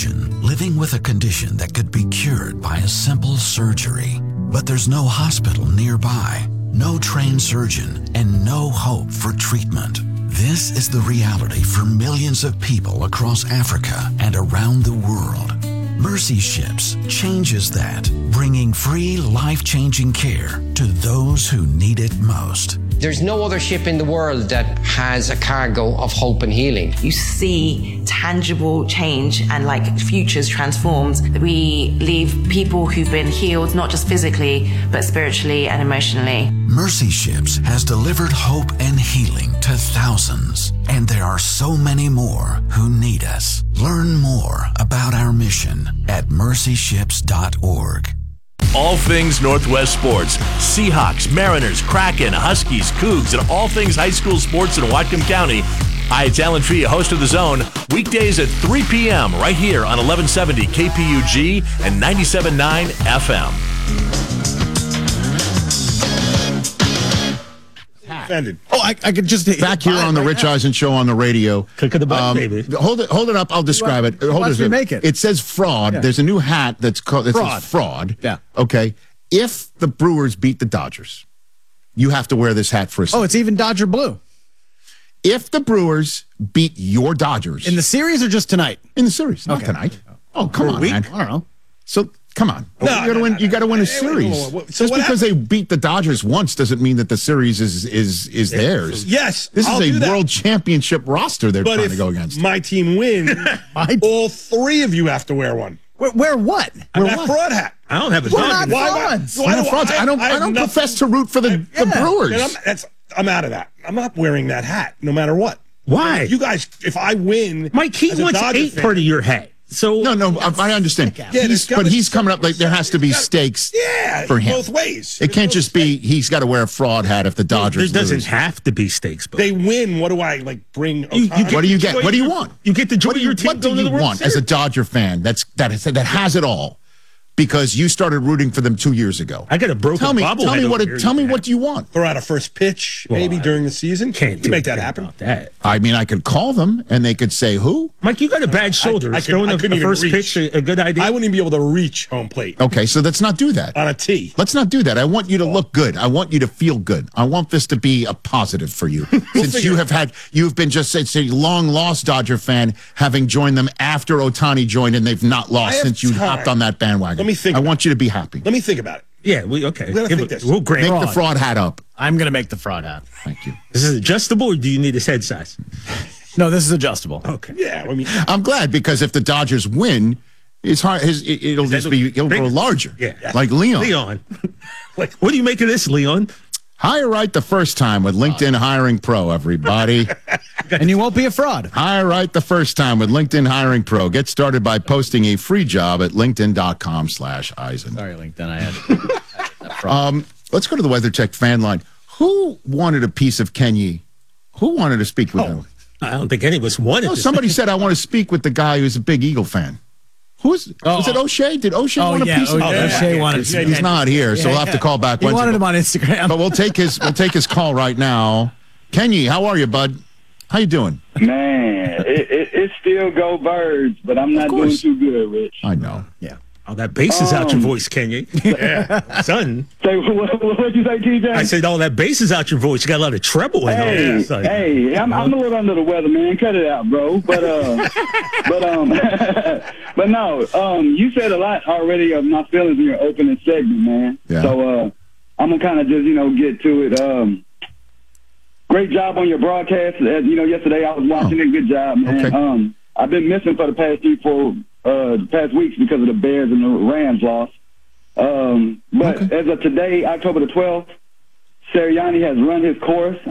surgeon living with a condition that could be cured by a simple surgery. But there's no hospital nearby, no trained surgeon, and no hope for treatment. This is the reality for millions of people across Africa and around the world. Mercy Ships changes that, bringing free, life-changing care to those who need it most. There's no other ship in the world that has a cargo of hope and healing. You see tangible change and futures transformed. We leave people who've been healed, not just physically, but spiritually and emotionally. Mercy Ships has delivered hope and healing to thousands, and there are so many more who need us. Learn more about our mission at mercyships.org. All things Northwest sports. Seahawks, Mariners, Kraken, Huskies, Cougs, and all things high school sports in Whatcom County. Hi, it's Alan Tria, host of The Zone. Weekdays at 3 p.m. right here on 1170 KPUG and 97.9 FM. Offended. Oh, I could just back here on the Rich Eisen show on the radio. Click of the button, baby. Hold it up. I'll describe it. Watch me make it. It says fraud. Yeah. There's a new hat that's called fraud. Yeah. Okay. If the Brewers beat the Dodgers, you have to wear this hat for a second. Oh, it's even Dodger blue. If the Brewers beat your Dodgers In the series or just tonight? in the series, not tonight. Oh, come on, man. I don't know. So come on, you got to win a series. Just because they beat the Dodgers once doesn't mean that the series is theirs. Yes, this I'll is do a that. world championship roster they're trying to go against. My team wins. All three of you have to wear one. Wear what? That fraud hat. I don't have a We're dog. not frauds. I don't profess to root for the Brewers. I'm out of that. I'm not wearing that hat, no matter what. Why? You guys, if I win, Mike, he wants part of your hat. So no, I understand. But he's coming up like there has to be stakes for him. Both ways. It can't just be he's got to wear a fraud hat if the Dodgers There doesn't lose. have to be stakes. But they win. What do I bring? What do you get? What do you want? You get the joy of your team. What do you want as a Dodger fan that has it all? Because you started rooting for them 2 years ago. I got a broken bobblehead. Tell me what do you want? Throw out a first pitch, maybe during the season. Can't make that happen. I mean, I could call them and they could say who. Mike, you got a bad shoulder. Throwing a first pitch a good idea? I wouldn't even be able to reach home plate. Okay, so let's not do that. On a tee. Let's not do that. I want you to look good. I want you to feel good. I want this to be a positive for you. Since you've been just a long lost Dodger fan, having joined them after Ohtani joined, and they've not lost since you hopped on that bandwagon. Let me think. I want you to be happy. Let me think about it. Yeah, okay. We're gonna think this. We'll grant Make the fraud hat up. I'm going to make the fraud hat. Thank you. Is it adjustable, or do you need a head size? No, this is adjustable. Okay. Yeah, I mean, I'm glad because if the Dodgers win, it'll grow larger. Yeah, like Leon. Leon. What do you make of this, Leon? Hire right the first time with LinkedIn Hiring Pro, everybody. And you won't be a fraud. Hire right the first time with LinkedIn Hiring Pro. Get started by posting a free job at linkedin.com/Eisen. Sorry, LinkedIn. I had Let's go to the WeatherTech fan line. Who wanted a piece of Kenny? Who wanted to speak with him? I don't think any of us wanted No, to. somebody said, I want to speak with the guy who's a big Eagle fan. Was it O'Shea? Did O'Shea want a piece of him? O'Shea wanted to. He's not here, so we'll have to call back. He wanted him on Instagram. But we'll take his call right now. Kenny, how are you, bud? How you doing? Man, it still go Birds, but I'm not doing too good, Rich. I know. Yeah. Oh, that bass is out your voice, Kenny. Yeah, son. Say, what'd you say, TJ? I said, that bass is out your voice. You got a lot of treble in there. Hey, I'm a little under the weather, man. Cut it out, bro. But but no. You said a lot already of my feelings in your opening segment, man. Yeah. So I'm gonna kind of just get to it. Great job on your broadcast. Yesterday I was watching it. Good job, man. Okay. I've been missing for the past 3-4 past weeks because of the Bears and the Rams loss. But as of today, October the 12th, Sirianni has run his course.